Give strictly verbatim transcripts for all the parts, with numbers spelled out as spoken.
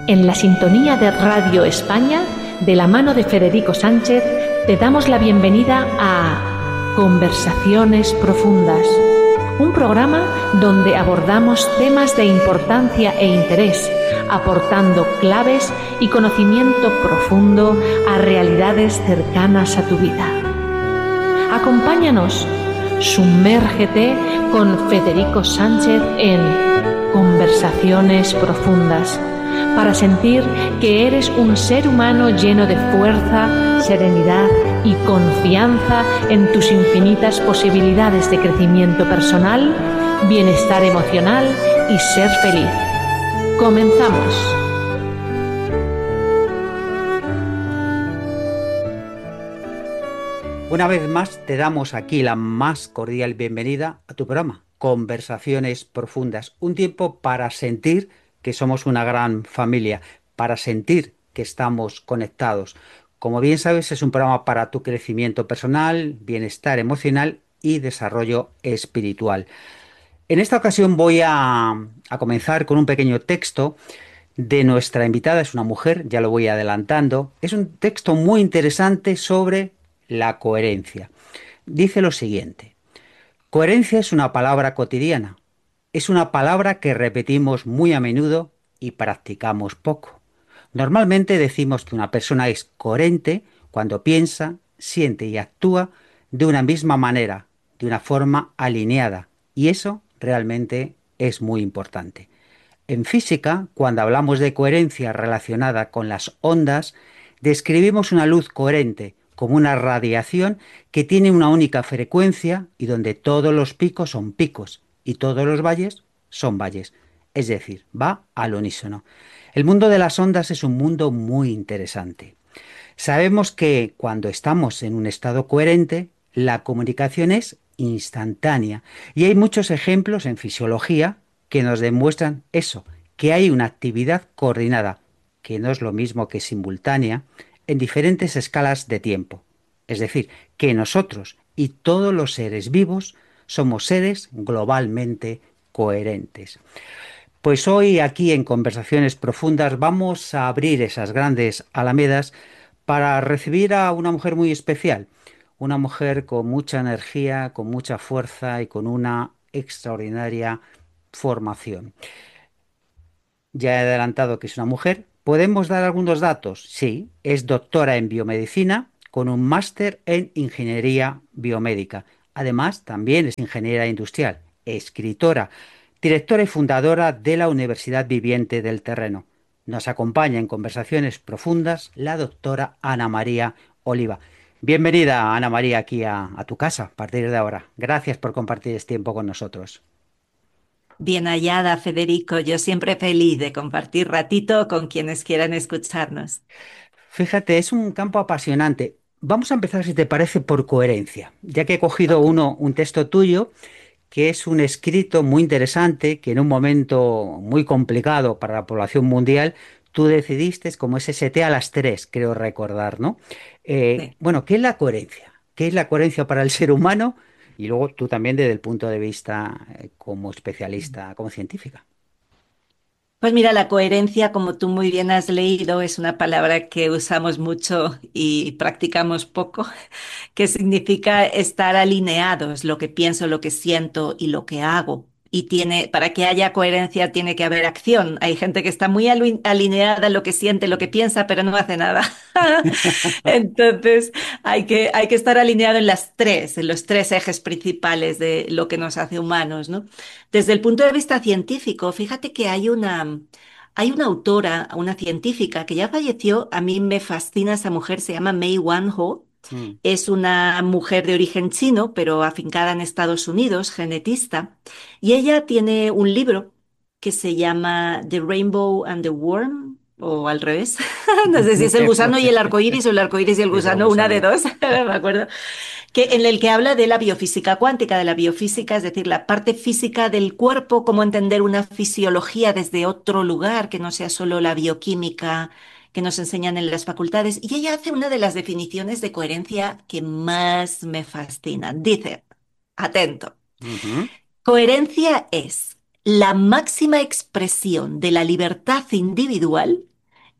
En la sintonía de Radio España, de la mano de Federico Sánchez, te damos la bienvenida a Conversaciones Profundas, un programa donde abordamos temas de importancia e interés, aportando claves y conocimiento profundo a realidades cercanas a tu vida. Acompáñanos, sumérgete con Federico Sánchez en Conversaciones Profundas, para sentir que eres un ser humano lleno de fuerza, serenidad y confianza en tus infinitas posibilidades de crecimiento personal, bienestar emocional y ser feliz. Comenzamos. Una vez más te damos aquí la más cordial bienvenida a tu programa, Conversaciones Profundas, un tiempo para sentir que somos una gran familia, para sentir que estamos conectados. Como bien sabes, es un programa para tu crecimiento personal, bienestar emocional y desarrollo espiritual. En esta ocasión voy a, a comenzar con un pequeño texto de nuestra invitada, es una mujer, ya lo voy adelantando. Es un texto muy interesante sobre la coherencia. Dice lo siguiente: coherencia es una palabra cotidiana, es una palabra que repetimos muy a menudo y practicamos poco. Normalmente decimos que una persona es coherente cuando piensa, siente y actúa de una misma manera, de una forma alineada, y eso realmente es muy importante. En física, cuando hablamos de coherencia relacionada con las ondas, describimos una luz coherente como una radiación que tiene una única frecuencia y donde todos los picos son picos y todos los valles son valles. Es decir, va al unísono. El mundo de las ondas es un mundo muy interesante. Sabemos que cuando estamos en un estado coherente, la comunicación es instantánea y hay muchos ejemplos en fisiología que nos demuestran eso, que hay una actividad coordinada, que no es lo mismo que simultánea, en diferentes escalas de tiempo. Es decir, que nosotros y todos los seres vivos somos seres globalmente coherentes. Pues hoy aquí en Conversaciones Profundas vamos a abrir esas grandes alamedas para recibir a una mujer muy especial, una mujer con mucha energía, con mucha fuerza y con una extraordinaria formación. Ya he adelantado que es una mujer. ¿Podemos dar algunos datos? Sí, es doctora en biomedicina con un máster en ingeniería biomédica. Además, también es ingeniera industrial, escritora, directora y fundadora de la Universidad Viviente del Terreno. Nos acompaña en conversaciones profundas la doctora Ana María Oliva. Bienvenida, Ana María, aquí a, a tu casa a partir de ahora. Gracias por compartir este tiempo con nosotros. Bien hallada, Federico. Yo siempre feliz de compartir ratito con quienes quieran escucharnos. Fíjate, es un campo apasionante. Vamos a empezar, si te parece, por coherencia, ya que he cogido Ok. uno, un texto tuyo, que es un escrito muy interesante, que en un momento muy complicado para la población mundial, tú decidiste, como S S T a las tres, creo recordar, ¿no? Eh, Sí. bueno, ¿qué es la coherencia? ¿Qué es la coherencia para el ser humano? Y luego tú también desde el punto de vista eh, como especialista, como científica. Pues mira, la coherencia, como tú muy bien has leído, es una palabra que usamos mucho y practicamos poco, que significa estar alineados, lo que pienso, lo que siento y lo que hago. Y tiene, para que haya coherencia tiene que haber acción. Hay gente que está muy alu- alineada en lo que siente, lo que piensa, pero no hace nada. Entonces, hay que, hay que estar alineado en las tres, en los tres ejes principales de lo que nos hace humanos, ¿no? Desde el punto de vista científico, fíjate que hay una, hay una autora, una científica que ya falleció. A mí me fascina esa mujer, se llama Mei Wanho. Mm. Es una mujer de origen chino, pero afincada en Estados Unidos, genetista, y ella tiene un libro que se llama The Rainbow and the Worm, o al revés. No sé si es el gusano y el arco iris o el arco iris y el Es el gusano, una de gusano. dos, no me acuerdo, que, en el que habla de la biofísica cuántica, de la biofísica, es decir, la parte física del cuerpo, cómo entender una fisiología desde otro lugar, que no sea solo la bioquímica que nos enseñan en las facultades. Y ella hace una de las definiciones de coherencia que más me fascinan. Dice, atento, Ujú. coherencia es la máxima expresión de la libertad individual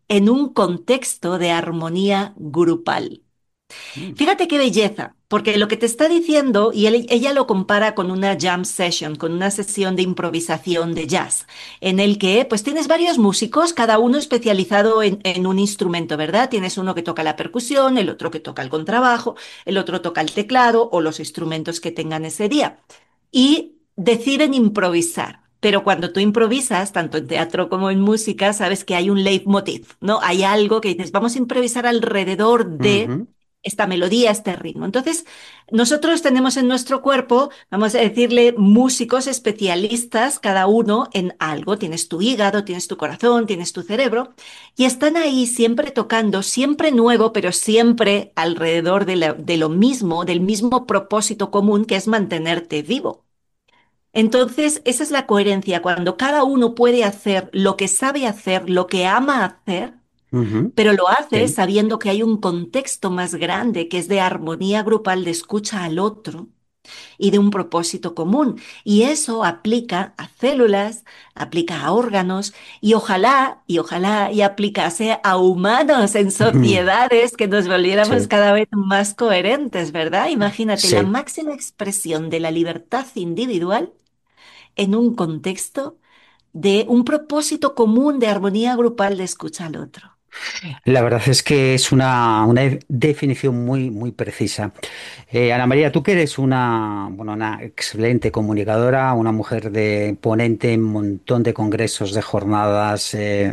en un contexto de armonía grupal. Mm, Fíjate qué belleza, porque lo que te está diciendo, y él- ella lo compara con una jam session, con una sesión de improvisación de jazz, en el que pues tienes varios músicos, cada uno especializado en, en un instrumento, ¿verdad? Tienes uno que toca la percusión, el otro que toca el contrabajo, el otro toca el teclado o los instrumentos que tengan ese día. Y deciden improvisar. Pero cuando tú improvisas, tanto en teatro como en música, sabes que hay un leitmotiv, ¿no? Hay algo que dices, vamos a improvisar alrededor de ujú, esta melodía, este ritmo. Entonces, nosotros tenemos en nuestro cuerpo, vamos a decirle, músicos especialistas, cada uno en algo. Tienes tu hígado, tienes tu corazón, tienes tu cerebro, y están ahí siempre tocando, siempre nuevo, pero siempre alrededor de, la- de lo mismo, del mismo propósito común, que es mantenerte vivo. Entonces, esa es la coherencia, cuando cada uno puede hacer lo que sabe hacer, lo que ama hacer, ujú. pero lo hace Sí. sabiendo que hay un contexto más grande que es de armonía grupal, de escucha al otro y de un propósito común. Y eso aplica a células, aplica a órganos y ojalá, y ojalá, y aplicase a humanos en sociedades que nos volviéramos Sí, cada vez más coherentes, ¿verdad? Imagínate la sí. máxima expresión de la libertad individual en un contexto de un propósito común de armonía grupal de escucha al otro. La verdad es que es una, una de- definición muy, muy precisa. Eh, Ana María, tú que eres una, bueno, una excelente comunicadora, una mujer de ponente en un montón de congresos, de jornadas, eh,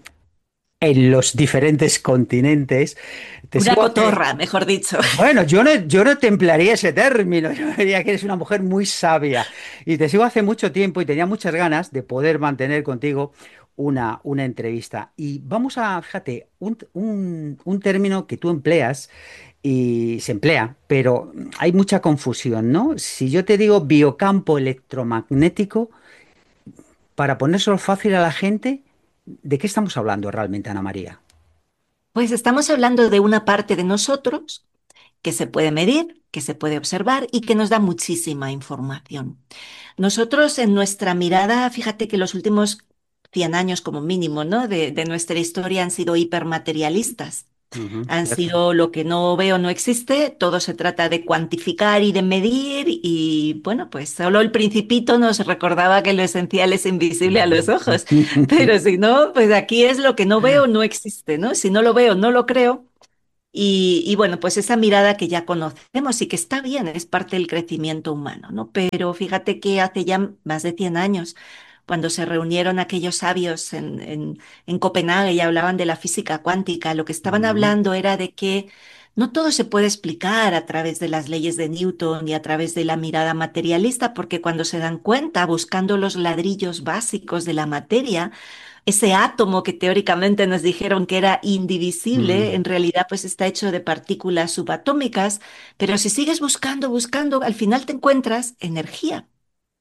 en los diferentes continentes, te Una sigo hace... cotorra, mejor dicho. Bueno, yo no, yo no te emplearía ese término, yo diría que eres una mujer muy sabia y te sigo hace mucho tiempo y tenía muchas ganas de poder mantener contigo una, una entrevista. Y vamos a, fíjate, un, un, un término que tú empleas y se emplea, pero hay mucha confusión, ¿no? Si yo te digo biocampo electromagnético, para ponérselo fácil a la gente, ¿de qué estamos hablando realmente, Ana María? Pues estamos hablando de una parte de nosotros que se puede medir, que se puede observar y que nos da muchísima información. Nosotros en nuestra mirada, fíjate que los últimos cien años como mínimo, ¿no? de, de nuestra historia han sido hipermaterialistas. Ujú, Han cierto. sido lo que no veo no existe, todo se trata de cuantificar y de medir y bueno, pues solo el Principito nos recordaba que lo esencial es invisible a los ojos, pero si no, pues aquí es lo que no veo no existe, ¿no? Si no lo veo, no lo creo. Y, y bueno, pues esa mirada que ya conocemos y que está bien, es parte del crecimiento humano, ¿no? Pero fíjate que hace ya más de cien años, cuando se reunieron aquellos sabios en, en, en Copenhague y hablaban de la física cuántica, lo que estaban Ujú, hablando era de que no todo se puede explicar a través de las leyes de Newton y a través de la mirada materialista, porque cuando se dan cuenta, buscando los ladrillos básicos de la materia, ese átomo que teóricamente nos dijeron que era indivisible, ujú. en realidad pues está hecho de partículas subatómicas, pero si sigues buscando, buscando, al final te encuentras energía.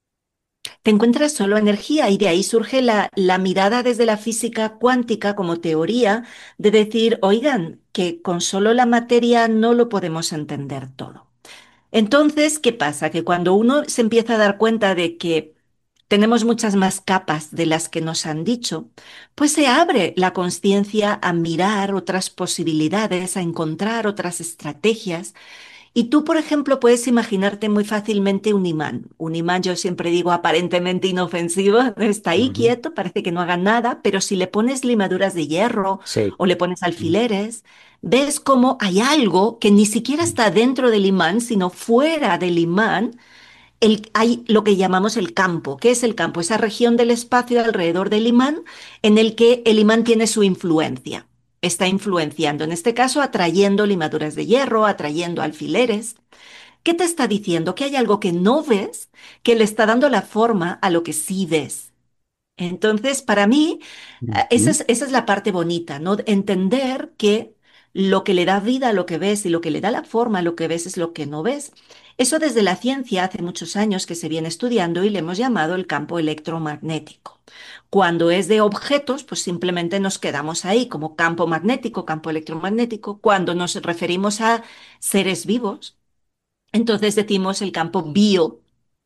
Te encuentras solo energía y de ahí surge la, la mirada desde la física cuántica como teoría de decir, oigan, que con solo la materia no lo podemos entender todo. Entonces, ¿qué pasa? Que cuando uno se empieza a dar cuenta de que tenemos muchas más capas de las que nos han dicho, pues se abre la conciencia a mirar otras posibilidades, a encontrar otras estrategias. Y tú, por ejemplo, puedes imaginarte muy fácilmente un imán. Un imán, yo siempre digo, aparentemente inofensivo, está ahí Ujú. quieto, parece que no haga nada, pero si le pones limaduras de hierro Sí. o le pones alfileres, ves cómo hay algo que ni siquiera está dentro del imán, sino fuera del imán. El- hay lo que llamamos el campo. ¿Qué es el campo? Esa región del espacio alrededor del imán en el que el imán tiene su influencia. Está influenciando, en este caso, atrayendo limaduras de hierro, atrayendo alfileres. ¿Qué te está diciendo? Que hay algo que no ves que le está dando la forma a lo que sí ves. Entonces, para mí, ah, esa Ujú. es, esa es la parte bonita, ¿no? Entender que lo que le da vida a lo que ves y lo que le da la forma a lo que ves es lo que no ves. Eso desde la ciencia hace muchos años que se viene estudiando y le hemos llamado el campo electromagnético. Cuando es de objetos, pues simplemente nos quedamos ahí como campo magnético, campo electromagnético. Cuando nos referimos a seres vivos, entonces decimos el campo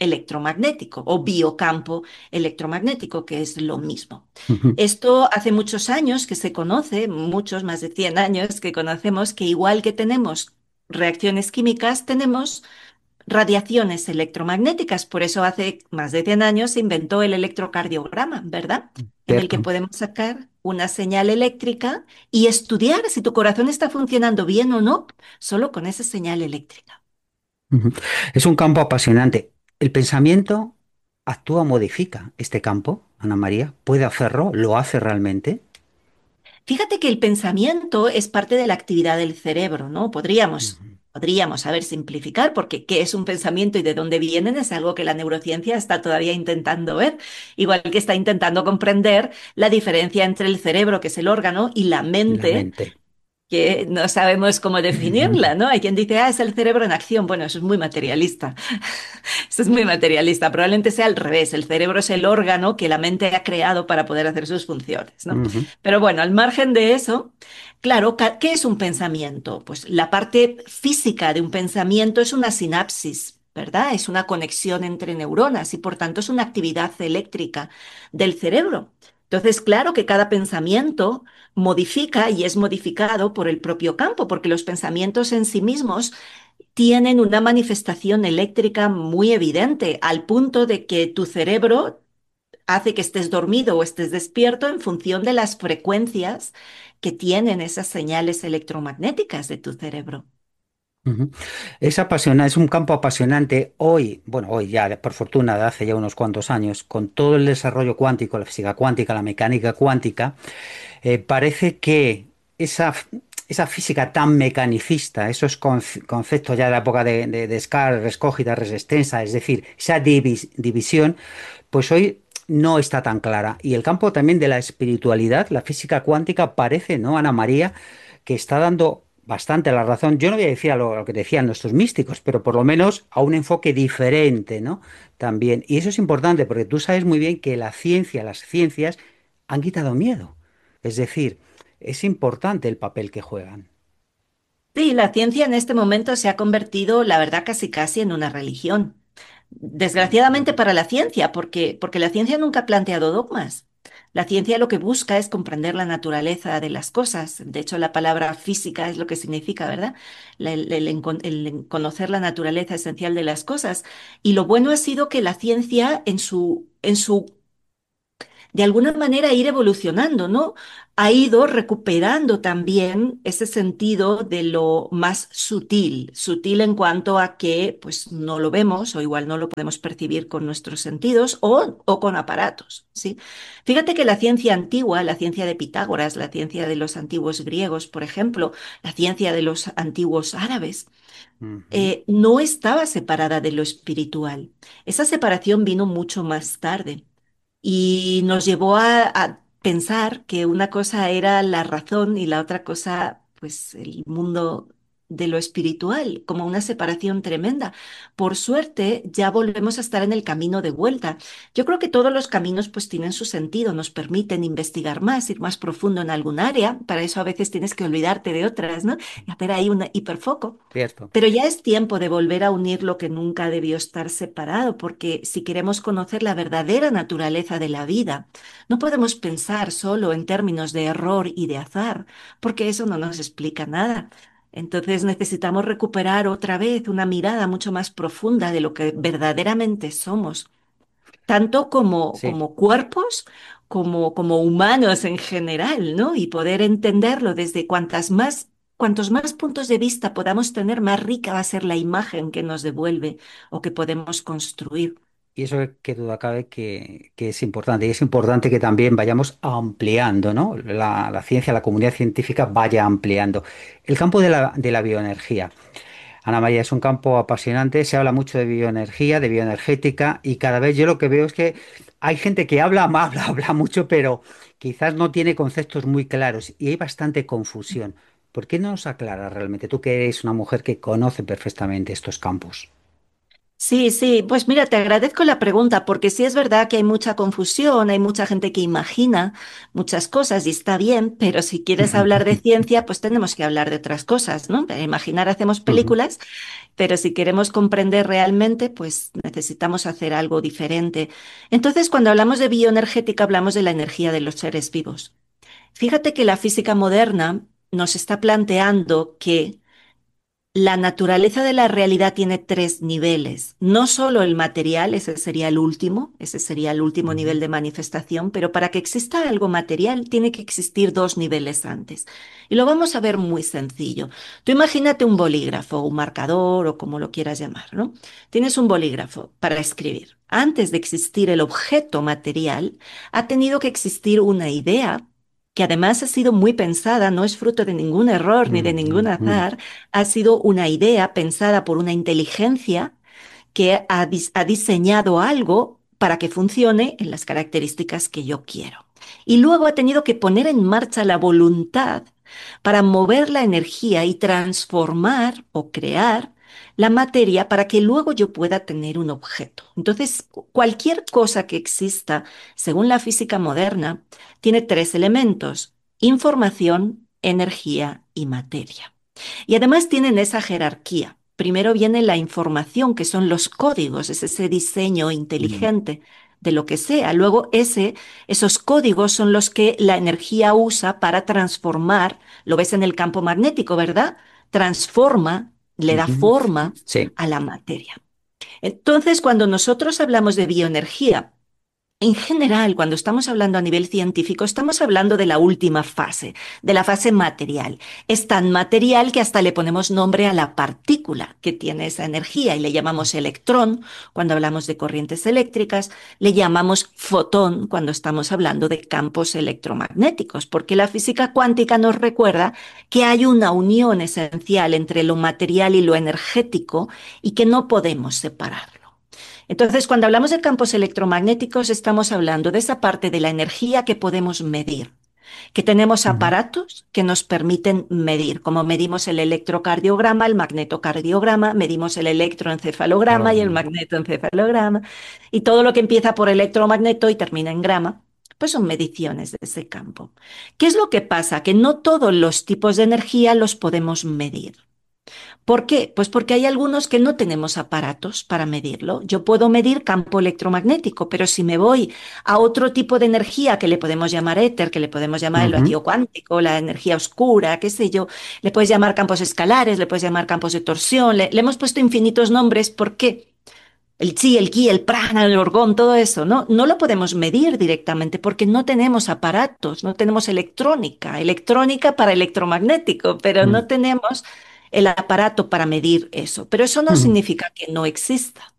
electromagnético o biocampo electromagnético, que es lo mismo. Ujú. Esto hace muchos años que se conoce, muchos, más de cien años que conocemos que igual que tenemos reacciones químicas, tenemos radiaciones electromagnéticas. Por eso hace más de cien años se inventó el electrocardiograma, ¿verdad? En el que Cierto. podemos sacar una señal eléctrica y estudiar si tu corazón está funcionando bien o no, solo con esa señal eléctrica. Ujú. Es un campo apasionante. ¿El pensamiento actúa, modifica este campo, Ana María? ¿Puede hacerlo? ¿Lo hace realmente? Fíjate que el pensamiento es parte de la actividad del cerebro, ¿no? Podríamos, Ujú. podríamos, a ver, simplificar, porque qué es un pensamiento y de dónde vienen es algo que la neurociencia está todavía intentando ver, igual que está intentando comprender la diferencia entre el cerebro, que es el órgano, y la Y la mente, mente. que no sabemos cómo definirla, ¿no? Hay quien dice, ah, es el cerebro en acción. Bueno, eso es muy materialista. Esto es muy materialista. Probablemente sea al revés. El cerebro es el órgano que la mente ha creado para poder hacer sus funciones, ¿no? Ujú. Pero bueno, al margen de eso, claro, ca- ¿qué es un pensamiento? Pues la parte física de un pensamiento es una sinapsis, ¿verdad? Es una conexión entre neuronas y por tanto es una actividad eléctrica del cerebro. Entonces, claro que cada pensamiento modifica y es modificado por el propio campo, porque los pensamientos en sí mismos tienen una manifestación eléctrica muy evidente, al punto de que tu cerebro hace que estés dormido o estés despierto en función de las frecuencias que tienen esas señales electromagnéticas de tu cerebro. Ujú. Es apasionante, es un campo apasionante hoy, bueno, hoy ya, por fortuna, de hace ya unos cuantos años, con todo el desarrollo cuántico, la física cuántica, la mecánica cuántica, eh, parece que esa, esa física tan mecanicista, esos conce- conceptos ya de la época de, de, de Descartes, res cogita, res extensa, es decir, esa divis- división, pues hoy no está tan clara. Y el campo también de la espiritualidad, la física cuántica, parece, ¿no, Ana María, que está dando bastante la razón? Yo no voy a decir a lo, lo que decían nuestros místicos, pero por lo menos a un enfoque diferente, ¿no? También. Y eso es importante porque tú sabes muy bien que la ciencia, las ciencias, han quitado miedo. Es decir, es importante el papel que juegan. Sí, la ciencia en este momento se ha convertido, la verdad, casi casi en una religión. Desgraciadamente para la ciencia, porque, porque la ciencia nunca ha planteado dogmas. La ciencia lo que busca es comprender la naturaleza de las cosas. De hecho, la palabra física es lo que significa, ¿verdad? La- El, el encon- el conocer la naturaleza esencial de las cosas. Y lo bueno ha sido que la ciencia en su, en su de alguna manera ir evolucionando, ¿no? Ha ido recuperando también ese sentido de lo más sutil, sutil en cuanto a que pues no lo vemos o igual no lo podemos percibir con nuestros sentidos o, o con aparatos, ¿sí? Fíjate que la ciencia antigua, la ciencia de Pitágoras, la ciencia de los antiguos griegos, por ejemplo, la ciencia de los antiguos árabes, Ujú. eh, no estaba separada de lo espiritual. Esa separación vino mucho más tarde y nos llevó a, a pensar que una cosa era la razón y la otra cosa, pues el mundo de lo espiritual, como una separación tremenda. Por suerte, ya volvemos a estar en el camino de vuelta. Yo creo que todos los caminos pues tienen su sentido, nos permiten investigar más, ir más profundo en algún área. Para eso a veces tienes que olvidarte de otras, ¿no? Y hacer ahí un hiperfoco. Cierto. Pero ya es tiempo de volver a unir lo que nunca debió estar separado, porque si queremos conocer la verdadera naturaleza de la vida, no podemos pensar solo en términos de error y de azar, porque eso no nos explica nada. Entonces necesitamos recuperar otra vez una mirada mucho más profunda de lo que verdaderamente somos, tanto como, Sí. como cuerpos, como, como humanos en general, ¿no? Y poder entenderlo desde cuantas más, cuantos más puntos de vista podamos tener, más rica va a ser la imagen que nos devuelve o que podemos construir. Y eso que duda cabe que, que es importante. Y es importante que también vayamos ampliando, ¿no? La, la ciencia, la comunidad científica vaya ampliando. El campo de la, de la bioenergía. Ana María, es un campo apasionante, se habla mucho de bioenergía, de bioenergética, y cada vez yo lo que veo es que hay gente que habla, habla, habla mucho, pero quizás no tiene conceptos muy claros y hay bastante confusión. ¿Por qué no nos aclara realmente? Tú que eres una mujer que conoce perfectamente estos campos. Sí, sí, pues mira, te agradezco la pregunta porque sí es verdad que hay mucha confusión, hay mucha gente que imagina muchas cosas y está bien, pero si quieres hablar de ciencia, pues tenemos que hablar de otras cosas, ¿no? Para imaginar hacemos Ujú, películas, pero si queremos comprender realmente, pues necesitamos hacer algo diferente. Entonces, cuando hablamos de bioenergética, hablamos de la energía de los seres vivos. Fíjate que la física moderna nos está planteando que la naturaleza de la realidad tiene tres niveles, no solo el material, ese sería el último, ese sería el último ujú, nivel de manifestación, pero para que exista algo material tiene que existir dos niveles antes. Y lo vamos a ver muy sencillo. Tú imagínate un bolígrafo, un marcador o como lo quieras llamar, ¿no? Tienes un bolígrafo para escribir. Antes de existir el objeto material, ha tenido que existir una idea que además ha sido muy pensada, no es fruto de ningún error ni de ningún ujú, azar, ha sido una idea pensada por una inteligencia que ha, dis- ha diseñado algo para que funcione en las características que yo quiero. Y luego ha tenido que poner en marcha la voluntad para mover la energía y transformar o crear la materia para que luego yo pueda tener un objeto. Entonces, cualquier cosa que exista, según la física moderna, tiene tres elementos: información, energía y materia. Y además tienen esa jerarquía. Primero viene la información, que son los códigos, es ese diseño ujú, inteligente de lo que sea. Luego ese, esos códigos son los que la energía usa para transformar, lo ves en el campo magnético, ¿verdad? Transforma, le da ujú. forma Sí. a la materia. Entonces, cuando nosotros hablamos de bioenergía, en general, cuando estamos hablando a nivel científico, estamos hablando de la última fase, de la fase material. Es tan material que hasta le ponemos nombre a la partícula que tiene esa energía y le llamamos electrón cuando hablamos de corrientes eléctricas, le llamamos fotón cuando estamos hablando de campos electromagnéticos, porque la física cuántica nos recuerda que hay una unión esencial entre lo material y lo energético y que no podemos separarlo. Entonces, cuando hablamos de campos electromagnéticos, estamos hablando de esa parte de la energía que podemos medir, que tenemos Ujú, aparatos que nos permiten medir, como medimos el electrocardiograma, el magnetocardiograma, medimos el electroencefalograma y el claro. magnetoencefalograma, y todo lo que empieza por electromagneto y termina en grama, pues son mediciones de ese campo. ¿Qué es lo que pasa? Que no todos los tipos de energía los podemos medir. ¿Por qué? Pues porque hay algunos que no tenemos aparatos para medirlo. Yo puedo medir campo electromagnético, pero si me voy a otro tipo de energía que le podemos llamar éter, que le podemos llamar el Ujú, vacío cuántico, la energía oscura, qué sé yo, le puedes llamar campos escalares, le puedes llamar campos de torsión, le, le hemos puesto infinitos nombres. ¿Por qué? El chi, el ki, el prana, el orgón, todo eso, ¿no? No lo podemos medir directamente porque no tenemos aparatos, no tenemos electrónica, electrónica para electromagnético, pero ujú, no tenemos el aparato para medir eso. Pero eso no ujú. significa que no exista.